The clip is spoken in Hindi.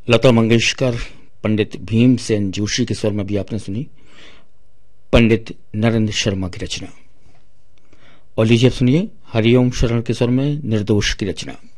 लता मंगेशकर, पंडित भीमसेन जोशी के स्वर में भी आपने सुनी पंडित नरेंद्र शर्मा की रचना। और लीजिए अब सुनिए हरिओम शरण के स्वर में निर्दोष की रचना।